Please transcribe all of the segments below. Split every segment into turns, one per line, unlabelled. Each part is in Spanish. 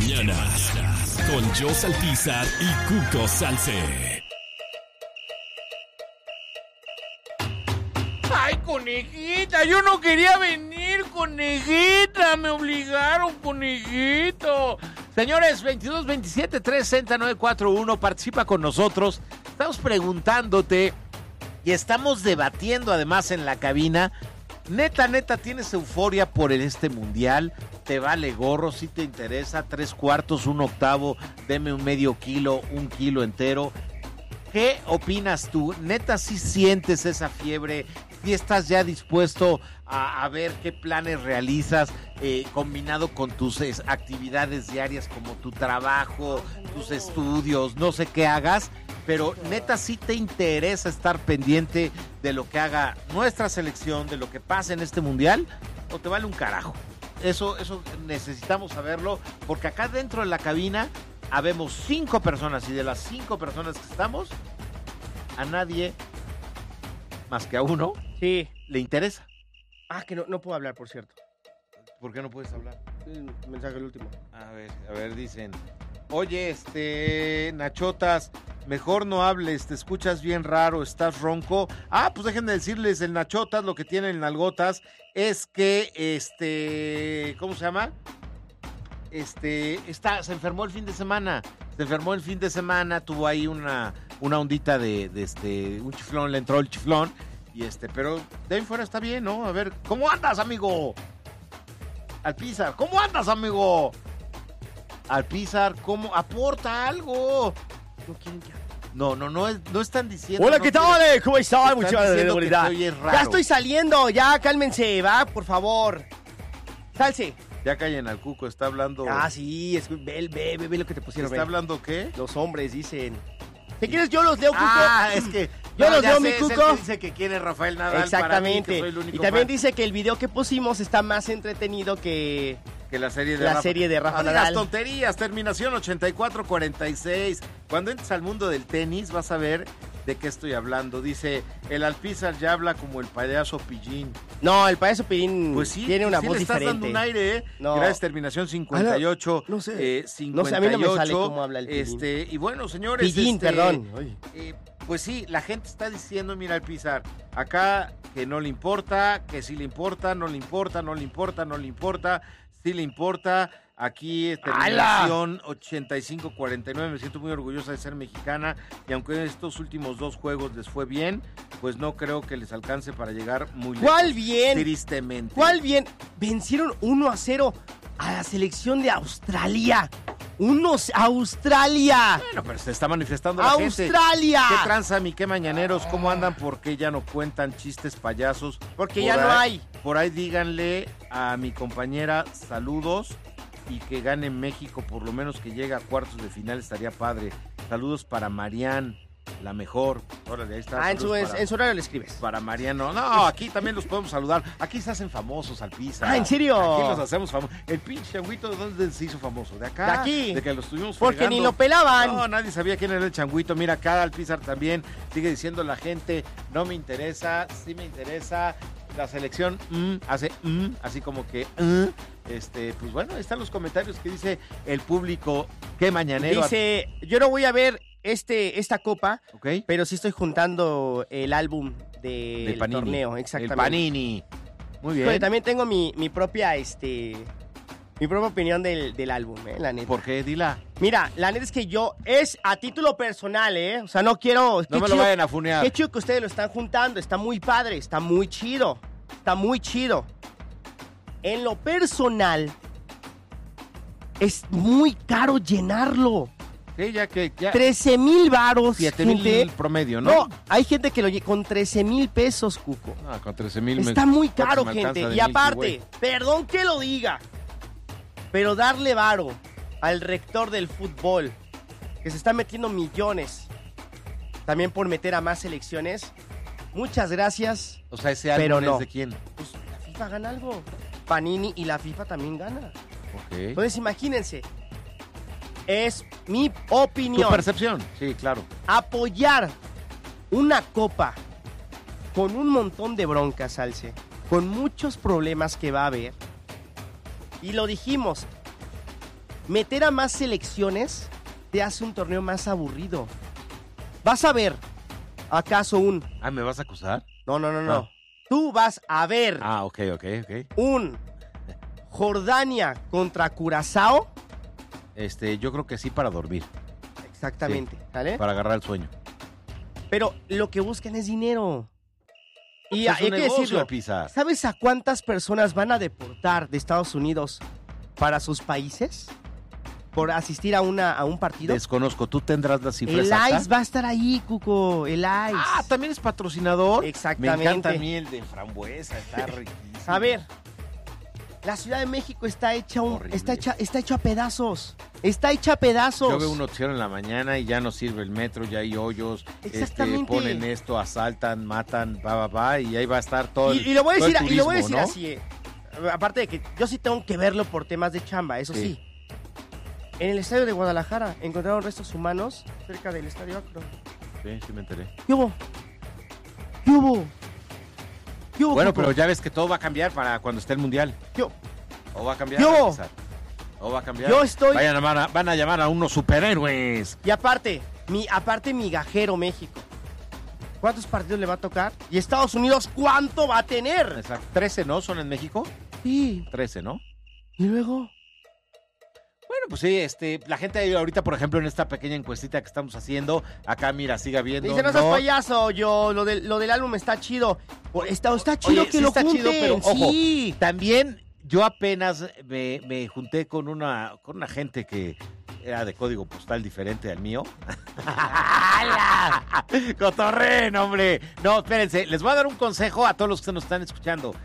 mañanas, con Joss Alpizar y Cuco Salce.
¡Ay, conejita! Yo no quería venir, conejita. Me obligaron, conejito. Señores, 22 27 360 941, participa con nosotros. Estamos preguntándote y estamos debatiendo además en la cabina. Neta, ¿tienes euforia por este mundial? ¿Te vale gorro? ¿Si te interesa? 3/4, 1/8, deme un medio kilo, 1 kilo entero. ¿Qué opinas tú? ¿Neta sí sientes esa fiebre? ¿Sí estás ya dispuesto a ver qué planes realizas combinado con tus actividades diarias como tu trabajo, tus estudios, no sé qué hagas? Pero neta sí te interesa estar pendiente de lo que haga nuestra selección, de lo que pasa en este mundial, o te vale un carajo. Eso necesitamos saberlo, porque acá dentro de la cabina habemos 5 personas, y de las 5 personas que estamos, a nadie más que a uno
Sí.
le interesa.
Ah, que no puedo hablar, por cierto.
¿Por qué no puedes hablar?
El mensaje el último.
A ver, dicen. Oye, Nachotas, mejor no hables, te escuchas bien raro, estás ronco. Ah, pues déjenme decirles, el Nachotas, lo que tiene el Nalgotas es que, ¿cómo se llama? Se enfermó el fin de semana. Tuvo ahí una ondita de un chiflón, le entró el chiflón. Pero de ahí fuera está bien, ¿no? A ver, ¿cómo andas, amigo? Alpizar, ¿cómo andas, amigo? Alpizar, ¿cómo? Aporta algo.
No quieren que hable.
No están diciendo.
Hola,
no
¿qué tal?
quieren,
¿Cómo están?
están
Mucha
diciendo que
seguridad.
te oyes raro.
Ya estoy saliendo, ya cálmense, va, por favor. Salse.
Ya callen al Cuco, está hablando.
Ah, sí, ve lo que te pusieron.
¿Está hablando qué?
Los hombres dicen. Si quieres, yo los leo, Cuco.
Ah, es que
Yo los leo,
sé,
mi
es el
Cuco.
que dice que quiere Rafael Nadal.
Exactamente.
Para mí, que soy el único
Y también
fan.
dice que el video que pusimos está más entretenido que
Que la serie de
la
Rafa.
serie de Rafa
No digas
Nadal.
tonterías, terminación 84-46. Cuando entres al mundo del tenis vas a ver de qué estoy hablando. Dice, el Alpizar ya habla como el payaso Pillín.
No, el payaso Pirín
Pues sí,
tiene una
sí
voz
le estás
diferente.
dando un aire, ¿eh?
No.
Gracias, terminación 58.
No sé.
58.
No sé, a mí no me sale cómo habla el Pillín.
Y bueno, señores.
Pillín, perdón. Ay.
Pues sí, la gente está diciendo, mira, Alpizar, acá que no le importa, que sí le importa, no le importa, no le importa, no le importa, sí le importa. Aquí terminación 85-49, me siento muy orgullosa de ser mexicana y aunque en estos últimos 2 juegos les fue bien, pues no creo que les alcance para llegar muy lejos.
¿Cuál bien?
Tristemente.
¿Cuál bien? Vencieron 1-0 a la selección de Australia. ¡Australia!
Bueno, pero se está manifestando la gente.
¡Australia!
¿Qué tranza, mi qué mañaneros? ¿Cómo andan? ¿Por qué ya no cuentan chistes payasos?
Porque
Por
ya no hay.
Por ahí díganle a mi compañera saludos y que gane México, por lo menos que llegue a cuartos de final, estaría padre. Saludos para Marian, la mejor. Órale, ahí está.
En su horario le escribes.
Para Mariano. No, aquí también los podemos saludar. Aquí se hacen famosos, Alpizar.
Ah, ¿en serio?
Aquí los hacemos famosos. El pinche changuito, ¿de dónde se hizo famoso? ¿De acá?
De aquí.
De que los tuvimos
Porque
fregando.
ni lo pelaban.
No, nadie sabía quién era el changuito. Mira, acá Alpizar también sigue diciendo la gente, no me interesa, sí me interesa. La selección hace así como que pues bueno, ahí están los comentarios que dice el público. Qué mañanero.
Dice, yo no voy a ver esta copa,
¿Ok?
pero sí estoy juntando el álbum del
Panini.
torneo, exactamente.
El Panini. Muy bien.
Pero también tengo mi propia opinión del álbum, la neta.
¿Por qué? Dila.
Mira, la neta es que yo, es a título personal, o sea, no quiero...
No me lo vayan a funear.
Qué chido que ustedes lo están juntando, está muy padre, está muy chido. En lo personal, es muy caro llenarlo.
Sí, ya
13,000 varos.
7,000 promedio, ¿no?
No, hay gente que lo lleva con 13,000 pesos, Cuco.
Ah, con 13,000
Está muy caro,
me alcanza
gente.
de
Y aparte,
Milky Way.
perdón que lo diga, pero darle varo al rector del fútbol, que se está metiendo millones, también por meter a más selecciones, muchas gracias.
O sea, ese
pero
álbum
no.
es de quién.
Pues la FIFA gana algo. Panini y la FIFA también gana.
Ok.
Entonces, imagínense. Es mi
Tu
opinión.
percepción. Sí, claro.
Apoyar una copa con un montón de broncas, Salce, con muchos problemas que va a haber. Y lo dijimos, meter a más selecciones te hace un torneo más aburrido. Vas a ver, ¿acaso un...
¿me vas a acusar?
No.
Ah.
Tú vas a ver
Ok.
un Jordania contra Curazao.
Yo creo que sí para dormir,
Exactamente, ¿vale?
para agarrar el sueño.
Pero lo que buscan es dinero. Y
Pues es
hay
un
que
negocio,
decirlo.
Pisa.
¿Sabes a cuántas personas van a deportar de Estados Unidos para sus países? Por asistir a un partido.
Desconozco, ¿tú tendrás la cifra
El
exacta?
ICE va a estar ahí, Cuco. El ICE.
¿también es patrocinador?
Exactamente.
Me encanta a mí el de frambuesa, está riquísimo.
A ver, la Ciudad de México está hecha
Horrible.
está hecho a pedazos. Está hecha a pedazos.
Yo veo un noticiero en la mañana y ya no sirve el metro, ya hay hoyos.
Exactamente.
Ponen esto, asaltan, matan, y ahí va a estar todo
Y lo voy a
todo el
decir,
turismo, ¿no?
así. Aparte de que yo sí tengo que verlo por temas de chamba, eso sí. En el estadio de Guadalajara encontraron restos humanos cerca del estadio Akron.
Sí, me enteré.
¿Qué hubo? ¿Qué hubo? ¿Qué hubo,
Bueno,
Cuco?
pero ya ves que todo va a cambiar para cuando esté el Mundial.
¿Qué hubo?
O va a cambiar.
Yo.
César. O va a cambiar.
Yo estoy-
Van a llamar a unos superhéroes.
Y aparte, migajero México. ¿Cuántos partidos le va a tocar? Y Estados Unidos, ¿cuánto va a tener?
Exacto. 13, ¿no? ¿Son en México?
Sí.
13, ¿no?
Y luego...
Bueno, pues sí, la gente ahorita, por ejemplo, en esta pequeña encuestita que estamos haciendo, acá, mira, siga viendo.
Dice, no seas payaso, lo del álbum está chido. Está chido
Oye,
que
sí
lo
está
junten.
chido, pero ojo,
sí.
también yo apenas me junté con una gente que era de código postal diferente al mío. ¡Cotorrén, hombre! No, espérense, les voy a dar un consejo a todos los que nos están escuchando.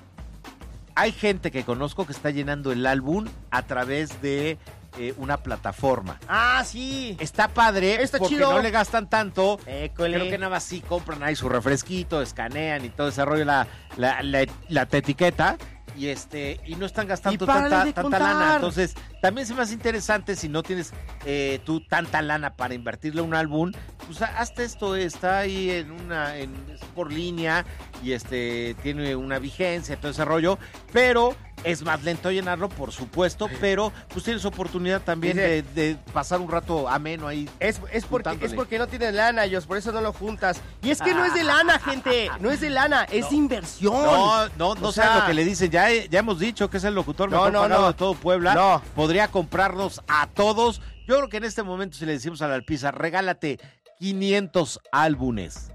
Hay gente que conozco que está llenando el álbum a través de una plataforma.
Ah, sí.
Está padre,
Está
porque
chido.
no le gastan tanto.
École.
Creo que nada más sí compran ahí su refresquito, escanean y todo ese rollo, la etiqueta. Y no están gastando
Y párale de
tanta
contar.
lana. Entonces, también se me hace interesante si no tienes tú tanta lana para invertirle a un álbum, pues hazte esto, está ahí es por línea y tiene una vigencia, todo ese rollo, pero es más lento llenarlo, por supuesto, pero pues tienes oportunidad también
Dice,
de pasar un rato ameno ahí.
Es
juntándole.
porque no tienes lana, ellos, por eso no lo juntas. Y es que no es de lana, gente. No es de lana, es de inversión.
No
O
saben
sea,
lo que le dicen. Ya hemos dicho que es el locutor
No,
mejor
no,
pagado
no.
de todo Puebla.
No.
Podría comprarnos a todos. Yo creo que en este momento, si le decimos a la Alpiza, regálate 500 álbumes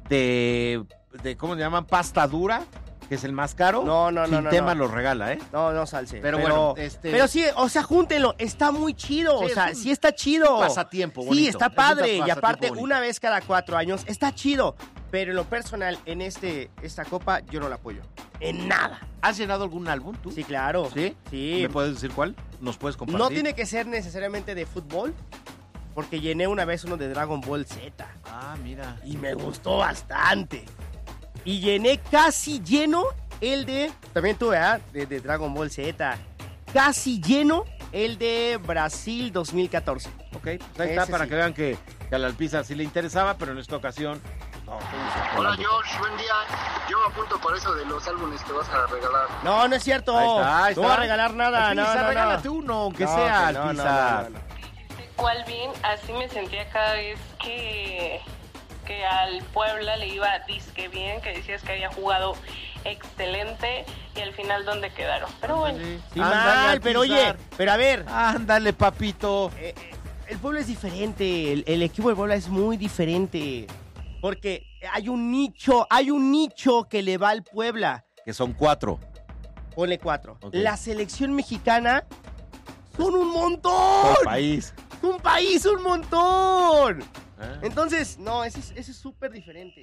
de ¿cómo se llaman? Pasta dura, que es el más caro.
No,
Sin
no,
tema
no.
los regala, ¿eh?
No, Salce.
Pero bueno,
Pero sí, o sea, júntenlo. Está muy chido.
Sí,
o sea,
es un
sí está chido.
pasatiempo
Sí,
bonito.
está
Es un
padre. Y
pasatiempo
aparte,
bonito.
una vez cada 4 años, está chido. Pero en lo personal, en esta copa, yo no la apoyo. En nada.
¿Has llenado algún álbum tú?
Sí, claro.
¿Sí?
Sí.
¿Me puedes decir cuál? ¿Nos puedes compartir?
No tiene que ser necesariamente de fútbol, porque llené una vez uno de Dragon Ball Z
Ah, mira.
y me gustó bastante. Y llené casi lleno el de, también tuve, de Dragon Ball Z, casi lleno el de Brasil 2014.
Ok, pues ahí está,
Ese
para
sí.
que vean que a la Alpiza sí le interesaba, pero en esta ocasión... no,
Hola George, buen día. Yo me apunto por eso de los álbumes que vas a regalar.
No, no es cierto.
Ahí está.
No voy a regalar nada.
Alpiza,
no, no,
regálate
no.
uno, aunque
No,
sea,
que no,
Alpiza.
no.
¿Cuál bien? Así me sentía cada vez que al Puebla le iba disque bien, que decías que había jugado excelente y al final ¿dónde quedaron? Pero bueno.
Sí,
Ándale,
mal, pero oye,
Alpizar.
pero a ver,
Ándale, papito.
el Puebla es diferente, el equipo del Puebla es muy diferente, porque hay un nicho que le va al Puebla.
Que son 4.
Ponle 4.
Ok.
La selección mexicana son un montón.
Todo país.
Un país, un montón.
Ah.
Entonces, no, ese es súper diferente.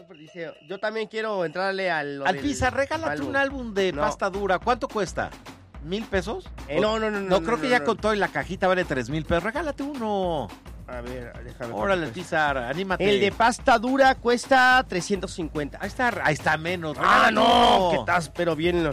Yo también quiero entrarle al...
Alpiza, regálate un álbum de
No.
pasta dura. ¿Cuánto cuesta? ¿1,000 pesos?
No.
No, creo que ya
no.
con todo y la cajita vale 3,000 pesos. Regálate uno.
A ver, déjame...
Órale, Alpiza, anímate.
El de pasta dura cuesta 350.
Ahí está menos.
Ah,
regálate
no,
uno.
que estás, pero bien.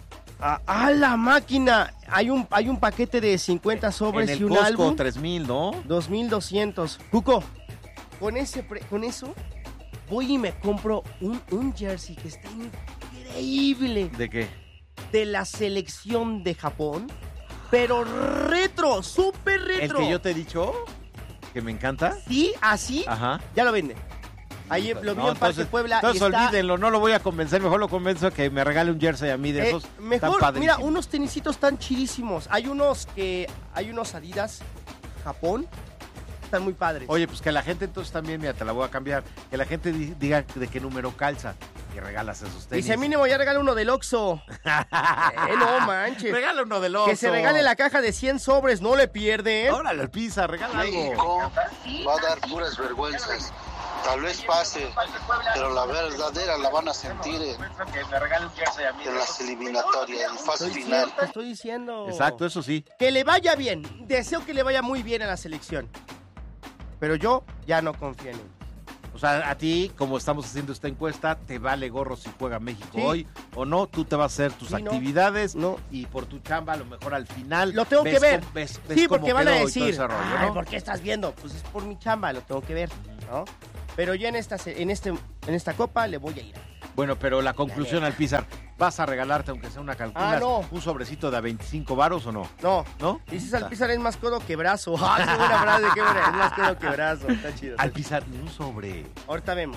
La máquina. Hay un paquete de 50 sobres
En el
y un
Costco,
álbum.
3,000, ¿no?
2,200. Cuco, con eso voy y me compro un jersey que está increíble
¿De qué?
de la selección de Japón. pero retro, súper retro.
El que yo te he dicho que me encanta.
Sí, así,
Ajá.
ya lo vende. Ahí lo vi en Parque Puebla.
Entonces
y está,
olvídenlo, no lo voy a convencer, mejor lo convenzo a que me regale un jersey a mí de esos.
mejor,
tan
mira,
padrísimos.
unos tenisitos tan chidísimos. Hay unos Adidas Japón, están muy padres.
Oye, pues que la gente entonces también, mira, te la voy a cambiar. Que la gente diga de qué número calza y regalas esos tenis.
Dice, mínimo ya regala uno del Oxxo. No manches.
Regala uno del Oxxo.
Que se regale la caja de 100 sobres, no le pierde.
Órale, Pizza, regala algo.
México va a dar puras vergüenzas. Tal vez pase, pero la verdadera la van a sentir en las eliminatorias, en fase final.
Te estoy diciendo.
Exacto, eso sí.
Que le vaya bien. Deseo que le vaya muy bien a la selección. Pero yo ya no confío en él.
O sea, a ti, como estamos haciendo esta encuesta, te vale gorro si juega México
Sí.
hoy o no. Tú te vas a hacer tus
Sí, no.
actividades
No.
y por tu chamba, a lo mejor al final.
Lo tengo que ver.
ves
Sí,
cómo
porque van a
quedó y todo
decir,
ese rollo,
ay,
¿no?
¿por qué estás viendo? Pues es por mi chamba, lo tengo que ver, ¿no? Pero ya en esta copa le voy a ir.
Bueno, pero la conclusión al Pizar, ¿vas a regalarte, aunque sea una calcula,
no.
un sobrecito de a 25 varos o no?
No,
¿No?
dices al Pizar es más codo que brazo. ¡Ah, qué buena frase, qué buena! Es más codo que brazo, está chido.
Al Pizar, ni un sobre.
Ahorita vemos.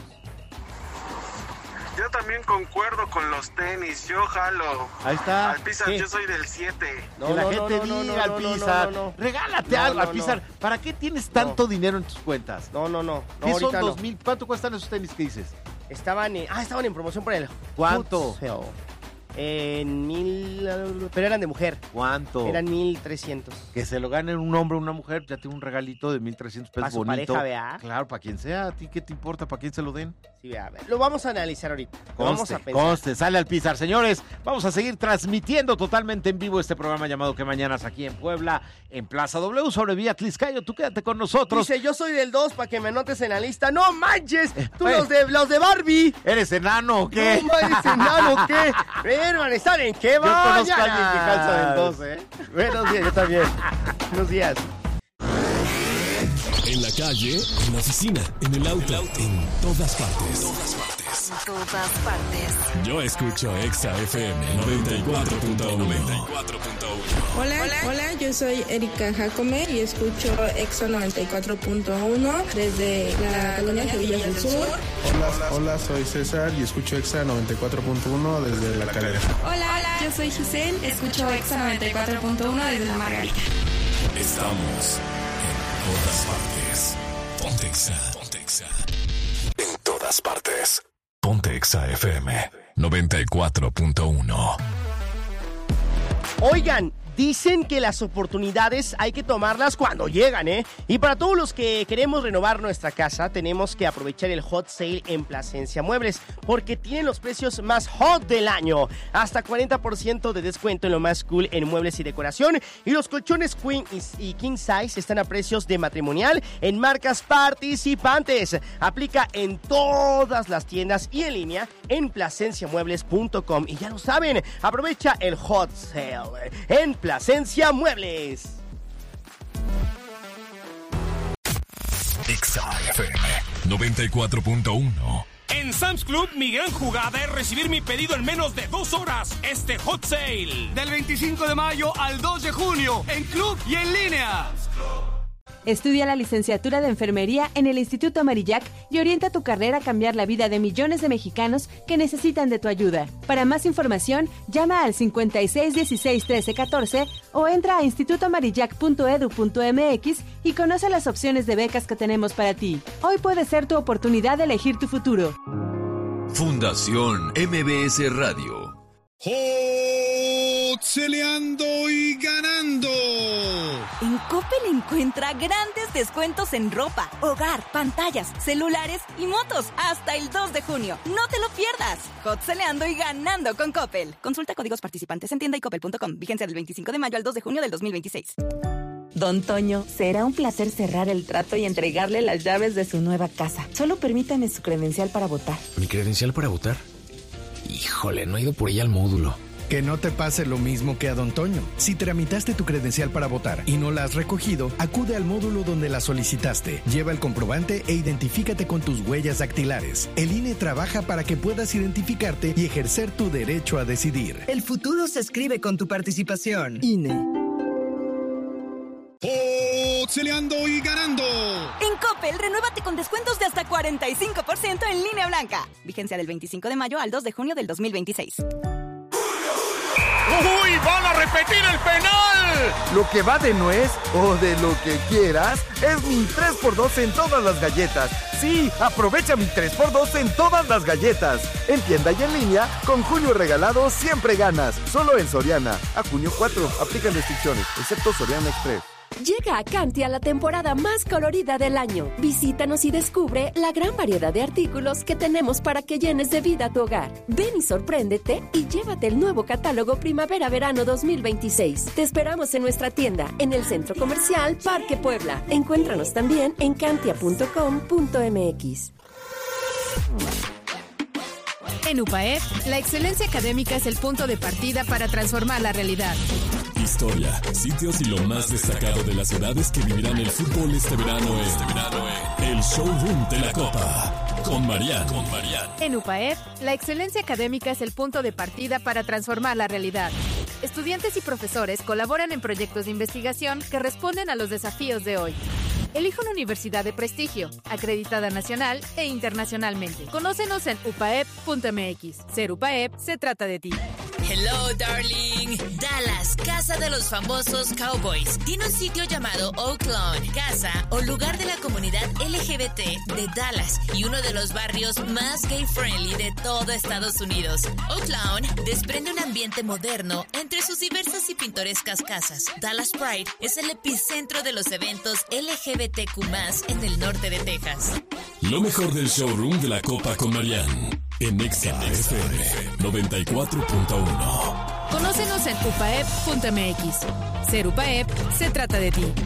Yo también concuerdo con los tenis, yo jalo.
Ahí está.
Al Pizar,
¿Qué?
yo soy del 7.
Que la gente diga al Pizar, regálate
No,
algo al
no,
Pizar.
no.
¿Para qué tienes tanto dinero en tus cuentas?
No.
¿Qué son
ahorita no.
2,000? ¿Cuánto cuestan esos tenis que dices?
Estaban en promoción por el
¿Cuánto?
Food Sale. En 1,000, pero eran de mujer.
¿Cuánto?
Eran 1,300.
Que se lo gane un hombre o una mujer, ya tiene un regalito de 1,300 pesos
Pa' su
bonito.
pareja, ¿vea?
Claro, para quien sea. ¿A ti qué te importa? ¿Para quién se lo den?
Sí, a ver, lo vamos a analizar ahorita. Lo vamos a pensar.
Conste, sale al Pizar. Señores, vamos a seguir transmitiendo totalmente en vivo este programa llamado Que Mañanas aquí en Puebla, en Plaza W, sobre Vía Tliscayo. Tú quédate con nosotros.
Dice, yo soy del 2 para que me anotes en la lista. ¡No manches! ¡Tú
Oye.
los de Barbie!
¿Eres enano o qué?
¿No manches, enano, qué? Hermano, ¿están en qué
Yo conozco a
vayan?
alguien que calza del 2,
Buenos días, yo también. Buenos días.
En la calle, en la oficina, en el auto, en todas partes.
En todas partes.
Yo escucho Exa FM 94.1.
Hola, yo soy Erika Jacome y escucho Exa 94.1 desde la colonia Sevilla del Sur.
Hola, soy César y escucho Exa 94.1 desde La Calera.
Hola, yo soy Giselle, escucho Exa 94.1 desde La Margarita.
Estamos en todas partes. Ponte Exa. En todas partes. Ponte Exa FM 94.1.
Oigan, dicen que las oportunidades hay que tomarlas cuando llegan, ¿eh? Y para todos los que queremos renovar nuestra casa, tenemos que aprovechar el hot sale en Plasencia Muebles, porque tienen los precios más hot del año. Hasta 40% de descuento en lo más cool en muebles y decoración. Y los colchones Queen y King Size están a precios de matrimonial en marcas participantes. Aplica en todas las tiendas y en línea en plasenciamuebles.com. Y ya lo saben, aprovecha el hot sale en Plasencia Muebles.
Exa FM 94.1.
En Sam's Club, mi gran jugada es recibir mi pedido en menos de 2 horas. Este hot sale.
Del 25 de mayo al 2 de junio, en club y en línea.
Estudia la licenciatura de Enfermería en el Instituto Marillac y orienta tu carrera a cambiar la vida de millones de mexicanos que necesitan de tu ayuda. Para más información, llama al 56 16 13 14 o entra a institutomarillac.edu.mx y conoce las opciones de becas que tenemos para ti. Hoy puede ser tu oportunidad de elegir tu futuro.
Fundación MBS Radio.
¡Celeando y ganando!
En Coppel encuentra grandes descuentos en ropa, hogar, pantallas, celulares y motos hasta el 2 de junio. ¡No te lo pierdas! Hot-celeando y ganando con Coppel. Consulta códigos participantes en tienda y coppel.com. Vigencia del 25 de mayo al 2 de junio del 2026.
Don Toño, será un placer cerrar el trato y entregarle las llaves de su nueva casa. Solo permítame su credencial para votar.
¿Mi credencial para votar? Híjole, no he ido por ella al módulo.
Que no te pase lo mismo que a Don Toño. Si tramitaste tu credencial para votar y no la has recogido, acude al módulo donde la solicitaste. Lleva el comprobante e identifícate con tus huellas dactilares. El INE trabaja para que puedas identificarte y ejercer tu derecho a decidir.
El futuro se escribe con tu participación.
INE.
Coppeleando y ganando.
En Coppel, renuévate con descuentos de hasta 45% en línea blanca. Vigencia del 25 de mayo al 2 de junio del 2026.
¡Uy! ¡Van a repetir el penal!
Lo que va de nuez o de lo que quieras es mi 3x2 en todas las galletas. Sí, aprovecha mi 3x2 en todas las galletas. En tienda y en línea, con Junio Regalado siempre ganas. Solo en Soriana. A junio 4, aplican restricciones, excepto Soriana Express.
Llega a Cantia la temporada más colorida del año. Visítanos y descubre la gran variedad de artículos que tenemos para que llenes de vida tu hogar. Ven y sorpréndete y llévate el nuevo catálogo Primavera-Verano 2026. Te esperamos en nuestra tienda, en el Centro Comercial Parque Puebla. Encuéntranos también en cantia.com.mx.
En UPAEP, la excelencia académica es el punto de partida para transformar la realidad.
Historia, sitios y lo más destacado de las ciudades que vivirán el fútbol este verano en el Showroom de la Copa con Marian.
En UPAEP, la excelencia académica es el punto de partida para transformar la realidad. Estudiantes y profesores colaboran en proyectos de investigación que responden a los desafíos de hoy. Elige una universidad de prestigio, acreditada nacional e internacionalmente. Conócenos en upaep.mx. Ser UPAEP se trata de ti.
Hello, darling. Dallas, casa de los famosos cowboys. Tiene un sitio llamado Oaklawn, casa o lugar de la comunidad LGBT de Dallas y uno de los barrios más gay-friendly de todo Estados Unidos. Oaklawn desprende un ambiente moderno entre sus diversas y pintorescas casas. Dallas Pride es el epicentro de los eventos LGBTQ+ en el norte de Texas.
Lo mejor del Showroom de la Copa con Marian. En Exa FM 94.1.
Conócenos en upaep.mx. Ser UPAEP se trata de ti.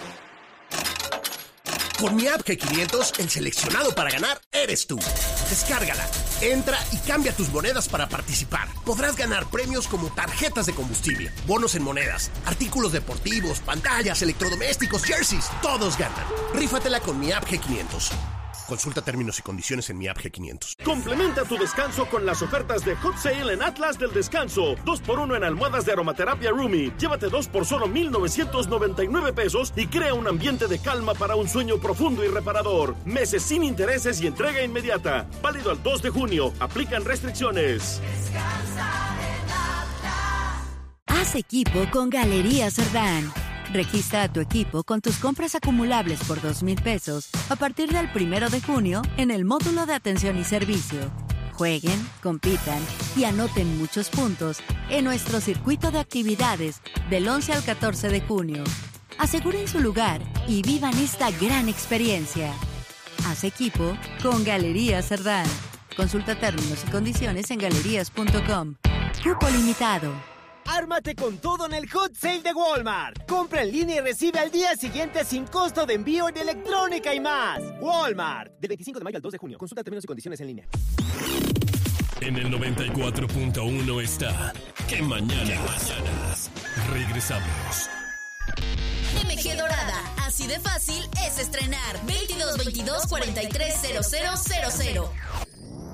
Con mi app G500, el seleccionado para ganar eres tú. Descárgala, entra y cambia tus monedas para participar. Podrás ganar premios como tarjetas de combustible, bonos en monedas, artículos deportivos, pantallas, electrodomésticos, jerseys. Todos ganan. Rífatela con mi app G500. Consulta términos y condiciones en mi app G500.
Complementa tu descanso con las ofertas de Hot Sale en Atlas del Descanso. 2x1 en almohadas de aromaterapia Rumi. Llévate 2 por solo $1,999 y crea un ambiente de calma para un sueño profundo y reparador. Meses sin intereses y entrega inmediata. Válido al 2 de junio. Aplican restricciones.
Haz equipo con Galerías Cerdán. Registra a tu equipo con tus compras acumulables por $2,000 a partir del 1 de junio en el módulo de atención y servicio. Jueguen, compitan y anoten muchos puntos en nuestro circuito de actividades del 11 al 14 de junio. Aseguren su lugar y vivan esta gran experiencia. Haz equipo con Galerías Cerdán. Consulta términos y condiciones en galerías.com. Cupo limitado.
Ármate con todo en el Hot Sale de Walmart. Compra en línea y recibe al día siguiente sin costo de envío en electrónica y más. Walmart. Del 25 de mayo al 2 de junio. Consulta términos y condiciones en línea.
En el 94.1 está Que Mañanas. Regresamos.
MG Dorada. Así de fácil es estrenar. 2222-430000.